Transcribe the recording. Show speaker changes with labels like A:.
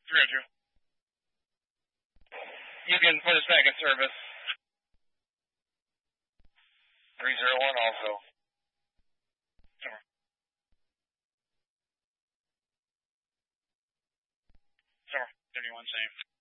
A: 302. You can put us back in service. 301 also. Summer. Summer, 31 same.